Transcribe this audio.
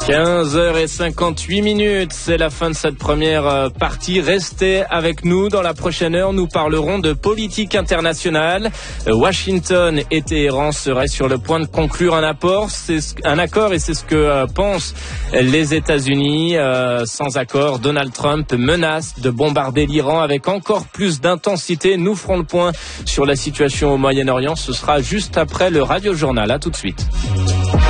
15h58, c'est la fin de cette première partie. Restez avec nous. Dans la prochaine heure, nous parlerons de politique internationale. Washington et Téhéran seraient sur le point de conclure un accord et c'est ce que pensent les États-Unis. Sans accord, Donald Trump menace de bombarder l'Iran avec encore plus d'intensité. Nous ferons le point sur la situation au Moyen-Orient. Ce sera juste après le Radio Journal. À tout de suite.